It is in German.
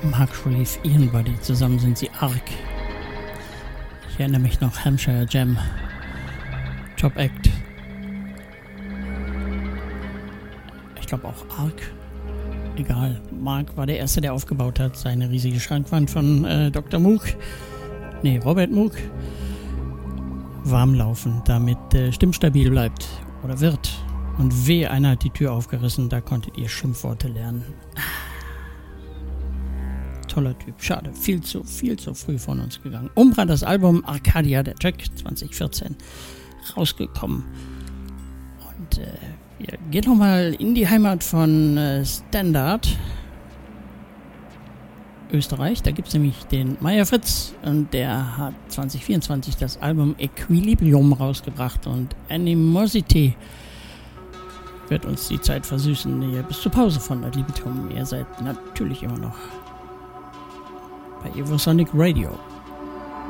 Mark Reeve, Ian Buddy, zusammen sind sie Arc. Ich erinnere mich noch, Hampshire Jam, Top Act. Ich glaube auch Arc. Egal, Mark war der Erste, der aufgebaut hat, seine riesige Schrankwand von Dr. Moog, Robert Moog, warm laufen, damit stimmstabil bleibt oder wird. Und wehe, einer hat die Tür aufgerissen, da konntet ihr Schimpfworte lernen. Toller Typ, schade, viel zu früh von uns gegangen. Umbra, das Album Arcadia, der Track, 2014 rausgekommen. Und wir gehen nochmal in die Heimat von Standard, Österreich. Da gibt es nämlich den Meier Fritz und der hat 2024 das Album Equilibrium rausgebracht und Animosity wird uns die Zeit versüßen hier bis zur Pause von Ad Libitum. Ihr seid natürlich immer noch bei Evosonic Radio.